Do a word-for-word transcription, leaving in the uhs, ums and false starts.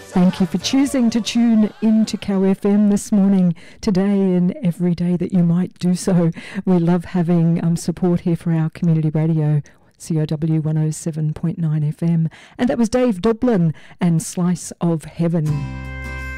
Thank you for choosing to tune into Cow F M this morning, today and every day that you might do so. We love having um, support here for our community radio, C O W one oh seven point nine F M. And that was Dave Dublin and Slice of Heaven.